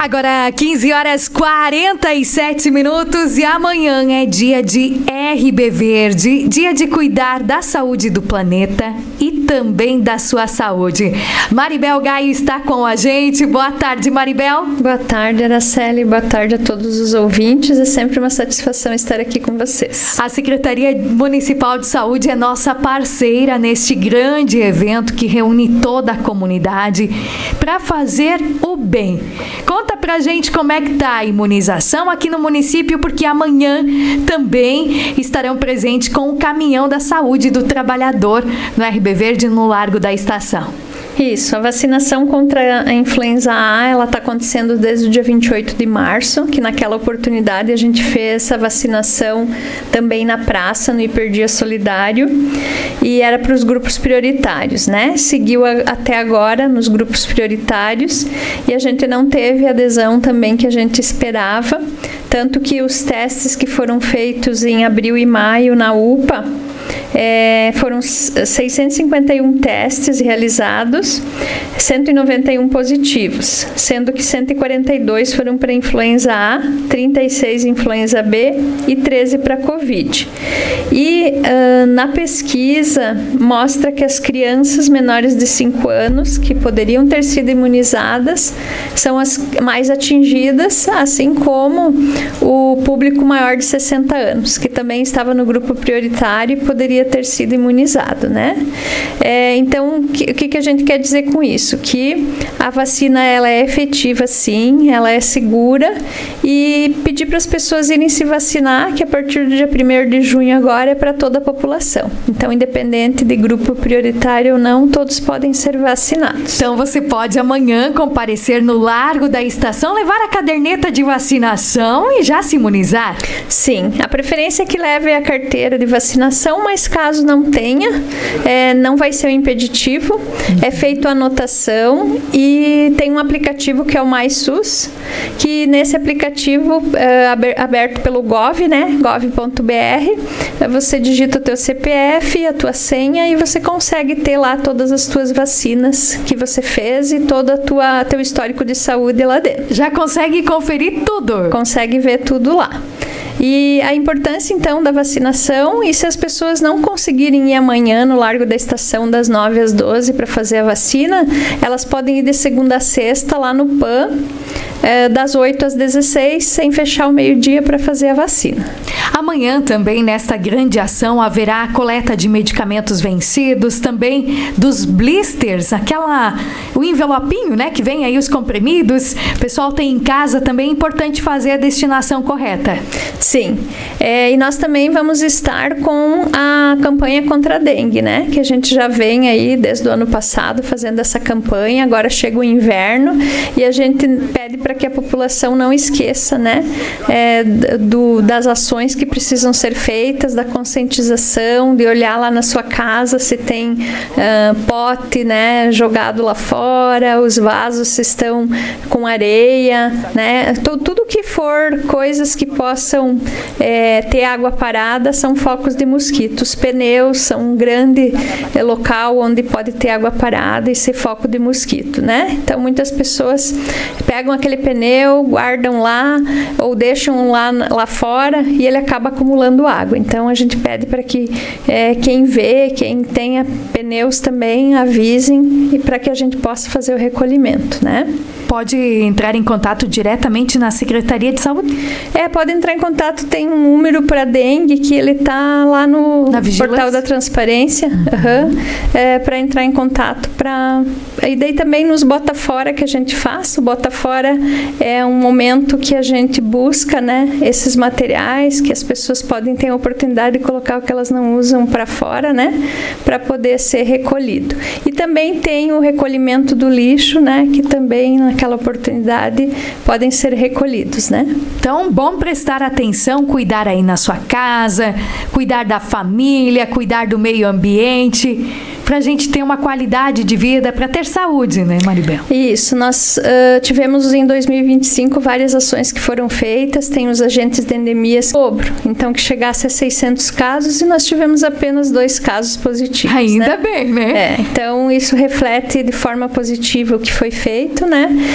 Agora 15 horas 47 minutos e amanhã é dia de RB Verde, dia de cuidar da saúde do planeta e também da sua saúde. Maribel Gaio está com a gente. Boa tarde, Maribel. Boa tarde, Araceli. Boa tarde a todos os ouvintes. É sempre uma satisfação estar aqui com vocês. A Secretaria Municipal de Saúde é nossa parceira neste grande evento que reúne toda a comunidade para fazer o bem. Conta pra gente como é que tá a imunização aqui no município, porque amanhã também estarão presentes com o caminhão da saúde do trabalhador no RB Verde, no Largo da Estação. Isso, a vacinação contra a influenza A, ela está acontecendo desde o dia 28 de março, que naquela oportunidade a gente fez essa vacinação também na praça, no Hiperdia Solidário, e era para os grupos prioritários, né? Seguiu até agora nos grupos prioritários e a gente não teve a adesão também que a gente esperava, tanto que os testes que foram feitos em abril e maio na UPA, foram 651 testes realizados, 191 positivos, sendo que 142 foram para influenza A, 36 influenza B e 13 para Covid. E na pesquisa mostra que as crianças menores de 5 anos que poderiam ter sido imunizadas são as mais atingidas, assim como o público maior de 60 anos, que também estava no grupo prioritário e poderia ter sido imunizado, né? Então, o que a gente quer dizer com isso? Que a vacina, ela é efetiva, sim, ela é segura, e pedir para as pessoas irem se vacinar, que a partir do dia 1º de junho agora é para toda a população. Então, independente de grupo prioritário ou não, todos podem ser vacinados. Então, você pode amanhã comparecer no Largo da Estação, levar a caderneta de vacinação e já se imunizar? Sim, a preferência é que leve a carteira de vacinação, mas caso não tenha, não vai ser um impeditivo, é feito a anotação e tem um aplicativo que é o MySUS, que nesse aplicativo aberto pelo Gov, né, gov.br, você digita o teu CPF, a tua senha e você consegue ter lá todas as tuas vacinas que você fez e todo teu histórico de saúde lá dentro. Já consegue conferir tudo? Consegue ver tudo lá. E a importância, então, da vacinação, e se as pessoas não conseguirem ir amanhã no Largo da Estação das 9 às 12 para fazer a vacina, elas podem ir de segunda a sexta lá no PAN, das 8 às 16, sem fechar o meio-dia para fazer a vacina. Amanhã também, nesta grande ação, haverá a coleta de medicamentos vencidos, também dos blisters, o envelopinho, né, que vem aí os comprimidos. O pessoal tem em casa, também é importante fazer a destinação correta. Sim, e nós também vamos estar com a campanha contra a dengue, né, que a gente já vem aí desde o ano passado fazendo essa campanha. Agora chega o inverno e a gente pede para que a população não esqueça, né, das ações que precisam ser feitas, da conscientização, de olhar lá na sua casa se tem pote, né, jogado lá fora, os vasos se estão com areia, né, tudo que for coisas que possam ter água parada são focos de mosquitos. Os pneus são um grande local onde pode ter água parada e ser foco de mosquito, né? Então, muitas pessoas pegam aquele pneu, guardam lá ou deixam lá fora e ele acaba acumulando água. Então, a gente pede para que quem vê, quem tenha pneus também, avisem e para que a gente possa fazer o recolhimento, né? Pode entrar em contato diretamente na Secretaria de Saúde? Pode entrar em contato, tem um número para dengue que ele está lá no portal da transparência, para entrar em contato. E daí também nos Bota Fora que a gente faz. O Bota Fora é um momento que a gente busca, né, esses materiais que as pessoas podem ter a oportunidade de colocar o que elas não usam para fora, né, para poder ser recolhido. E também tem o recolhimento do lixo, né, que também naquela oportunidade podem ser recolhidos, né? Então, bom prestar atenção, cuidar aí na sua casa, cuidar da família, cuidar do meio ambiente, para a gente ter uma qualidade de vida, para ter saúde, né, Maribel? Isso, nós tivemos em 2025 várias ações que foram feitas, tem os agentes de endemias então que chegasse a 600 casos e nós tivemos apenas 2 casos positivos. Ainda bem, né? Então isso reflete de forma positiva o que foi feito, né?